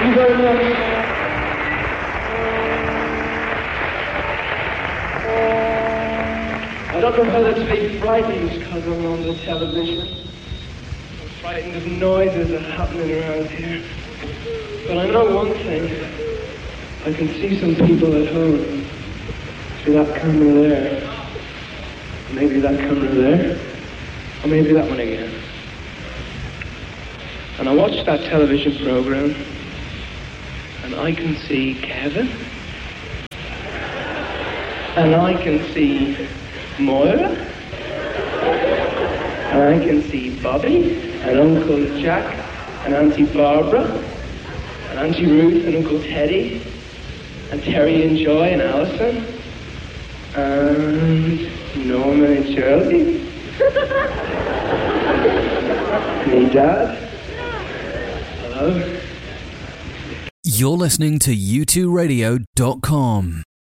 you very much. I don't know whether to be frightened because I'm on the television. I'm frightened of noises that are happening around here. But I know one thing. I can see some people at home through that camera there. Maybe that camera there. Or maybe that one again. And I watch that television program and I can see Kevin. And I can see Moira. And I can see Bobby and Uncle Jack and Auntie Barbara and Auntie Ruth and Uncle Teddy and Terry and Joy and Alison and Norman and Shirley. Me Dad. Hello. You're listening to u2radio.com.